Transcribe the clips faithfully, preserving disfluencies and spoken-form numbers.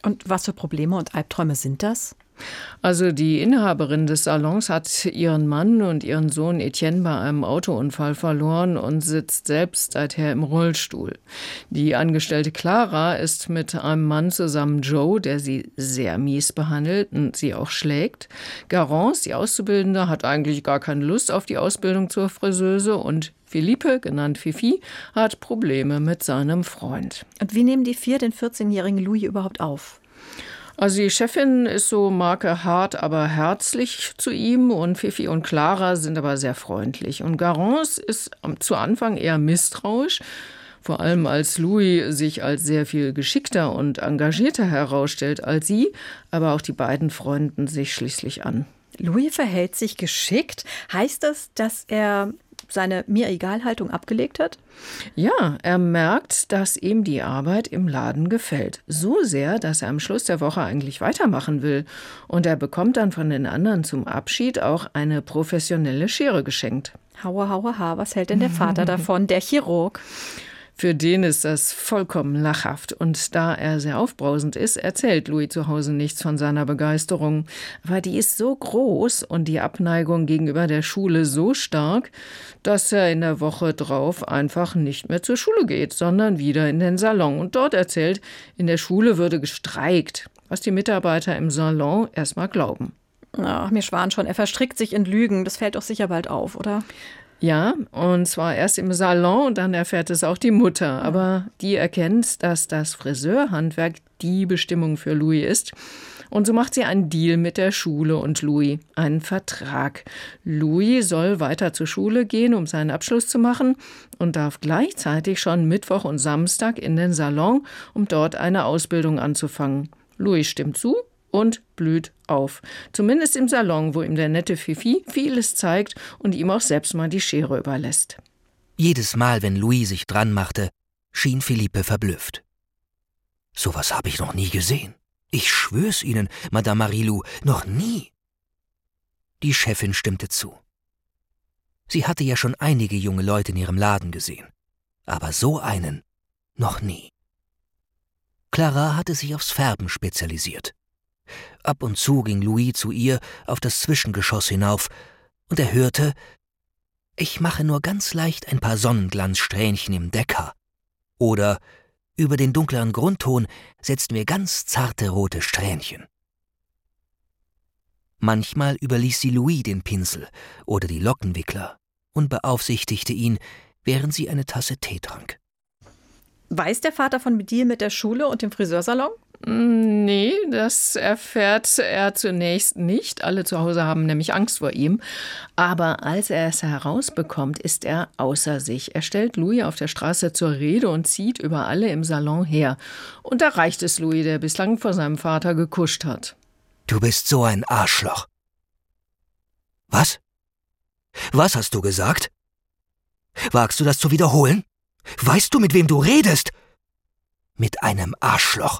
Und was für Probleme und Albträume sind das? Also die Inhaberin des Salons hat ihren Mann und ihren Sohn Etienne bei einem Autounfall verloren und sitzt selbst seither im Rollstuhl. Die Angestellte Clara ist mit einem Mann zusammen, Joe, der sie sehr mies behandelt und sie auch schlägt. Garance, die Auszubildende, hat eigentlich gar keine Lust auf die Ausbildung zur Friseuse und Philippe, genannt Fifi, hat Probleme mit seinem Freund. Und wie nehmen die vier den vierzehnjährigen Louis überhaupt auf? Also die Chefin ist so Marke hart, aber herzlich zu ihm und Fifi und Clara sind aber sehr freundlich. Und Garance ist zu Anfang eher misstrauisch, vor allem als Louis sich als sehr viel geschickter und engagierter herausstellt als sie, aber auch die beiden freunden sich schließlich an. Louis verhält sich geschickt. Heißt das, dass er seine Mir-Egal-Haltung abgelegt hat? Ja, er merkt, dass ihm die Arbeit im Laden gefällt. So sehr, dass er am Schluss der Woche eigentlich weitermachen will. Und er bekommt dann von den anderen zum Abschied auch eine professionelle Schere geschenkt. Haue, haue, ha, was hält denn der Vater davon, der Chirurg? Für den ist das vollkommen lachhaft. Und da er sehr aufbrausend ist, erzählt Louis zu Hause nichts von seiner Begeisterung. Aber die ist so groß und die Abneigung gegenüber der Schule so stark, dass er in der Woche drauf einfach nicht mehr zur Schule geht, sondern wieder in den Salon. Und dort erzählt, in der Schule würde gestreikt, was die Mitarbeiter im Salon erstmal glauben. Ach, mir schwan schon, er verstrickt sich in Lügen. Das fällt doch sicher bald auf, oder? Ja, und zwar erst im Salon und dann erfährt es auch die Mutter. Aber die erkennt, dass das Friseurhandwerk die Bestimmung für Louis ist. Und so macht sie einen Deal mit der Schule und Louis, einen Vertrag. Louis soll weiter zur Schule gehen, um seinen Abschluss zu machen und darf gleichzeitig schon Mittwoch und Samstag in den Salon, um dort eine Ausbildung anzufangen. Louis stimmt zu und blüht auf. Zumindest im Salon, wo ihm der nette Fifi vieles zeigt und ihm auch selbst mal die Schere überlässt. Jedes Mal, wenn Louis sich dran machte, schien Philippe verblüfft. »Sowas habe ich noch nie gesehen. Ich schwör's Ihnen, Madame Marilou, noch nie.« Die Chefin stimmte zu. Sie hatte ja schon einige junge Leute in ihrem Laden gesehen, aber so einen noch nie. Clara hatte sich aufs Färben spezialisiert. Ab und zu ging Louis zu ihr auf das Zwischengeschoss hinauf, und er hörte: »Ich mache nur ganz leicht ein paar Sonnenglanzsträhnchen im Decker.« Oder »Über den dunkleren Grundton setzten wir ganz zarte rote Strähnchen.« Manchmal überließ sie Louis den Pinsel oder die Lockenwickler und beaufsichtigte ihn, während sie eine Tasse Tee trank. Weiß der Vater von Deal mit der Schule und dem Friseursalon? Nee, das erfährt er zunächst nicht. Alle zu Hause haben nämlich Angst vor ihm. Aber als er es herausbekommt, ist er außer sich. Er stellt Louis auf der Straße zur Rede und zieht über alle im Salon her. Und da reicht es Louis, der bislang vor seinem Vater gekuscht hat. »Du bist so ein Arschloch.« »Was? Was hast du gesagt? Wagst du das zu wiederholen? Weißt du, mit wem du redest?« »Mit einem Arschloch.«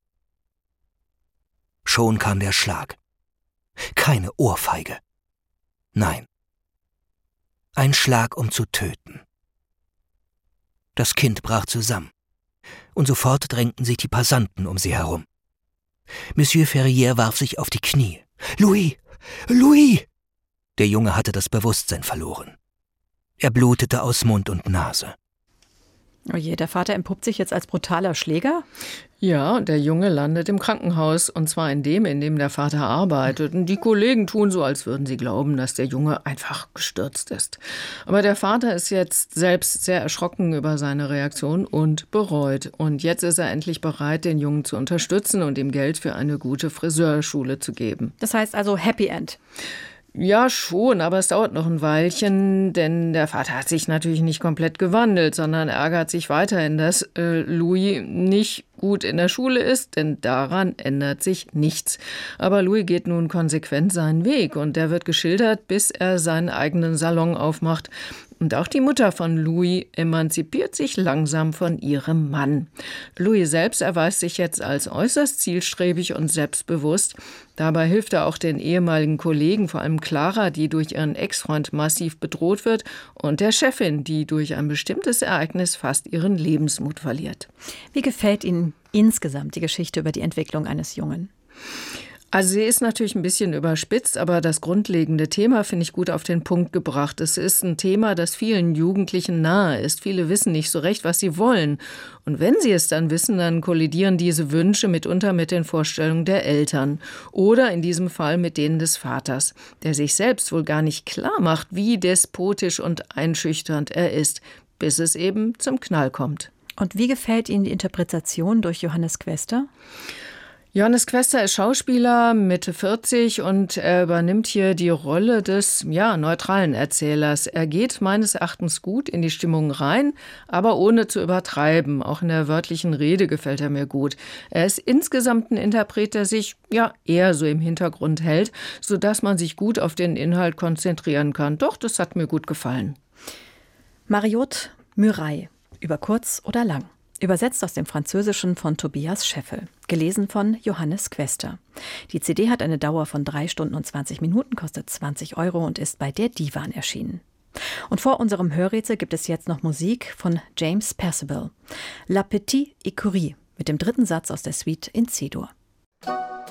Schon kam der Schlag. Keine Ohrfeige. Nein. Ein Schlag, um zu töten. Das Kind brach zusammen, und sofort drängten sich die Passanten um sie herum. Monsieur Ferrier warf sich auf die Knie. »Louis! Louis!« Der Junge hatte das Bewusstsein verloren. Er blutete aus Mund und Nase. Oh je, der Vater entpuppt sich jetzt als brutaler Schläger? Ja, der Junge landet im Krankenhaus, und zwar in dem, in dem der Vater arbeitet. Und die Kollegen tun so, als würden sie glauben, dass der Junge einfach gestürzt ist. Aber der Vater ist jetzt selbst sehr erschrocken über seine Reaktion und bereut. Und jetzt ist er endlich bereit, den Jungen zu unterstützen und ihm Geld für eine gute Friseurschule zu geben. Das heißt also Happy End. Ja, schon, aber es dauert noch ein Weilchen, denn der Vater hat sich natürlich nicht komplett gewandelt, sondern ärgert sich weiterhin, dass äh, Louis nicht gut in der Schule ist, denn daran ändert sich nichts. Aber Louis geht nun konsequent seinen Weg, und der wird geschildert, bis er seinen eigenen Salon aufmacht. Und auch die Mutter von Louis emanzipiert sich langsam von ihrem Mann. Louis selbst erweist sich jetzt als äußerst zielstrebig und selbstbewusst. Dabei hilft er auch den ehemaligen Kollegen, vor allem Clara, die durch ihren Ex-Freund massiv bedroht wird, und der Chefin, die durch ein bestimmtes Ereignis fast ihren Lebensmut verliert. Wie gefällt Ihnen insgesamt die Geschichte über die Entwicklung eines Jungen? Also sie ist natürlich ein bisschen überspitzt, aber das grundlegende Thema finde ich gut auf den Punkt gebracht. Es ist ein Thema, das vielen Jugendlichen nahe ist. Viele wissen nicht so recht, was sie wollen. Und wenn sie es dann wissen, dann kollidieren diese Wünsche mitunter mit den Vorstellungen der Eltern. Oder in diesem Fall mit denen des Vaters, der sich selbst wohl gar nicht klar macht, wie despotisch und einschüchternd er ist, bis es eben zum Knall kommt. Und wie gefällt Ihnen die Interpretation durch Johannes Quester? Johannes Quester ist Schauspieler, Mitte vierzig, und er übernimmt hier die Rolle des ja, neutralen Erzählers. Er geht meines Erachtens gut in die Stimmung rein, aber ohne zu übertreiben. Auch in der wörtlichen Rede gefällt er mir gut. Er ist insgesamt ein Interpret, der sich ja eher so im Hintergrund hält, sodass man sich gut auf den Inhalt konzentrieren kann. Doch, das hat mir gut gefallen. Mariotte Muraille, über kurz oder lang. Übersetzt aus dem Französischen von Tobias Scheffel. Gelesen von Johannes Quester. Die C D hat eine Dauer von drei Stunden und zwanzig Minuten, kostet zwanzig Euro und ist bei der Divan erschienen. Und vor unserem Hörrätsel gibt es jetzt noch Musik von James Percival. La Petite Écurie mit dem dritten Satz aus der Suite in C-Dur.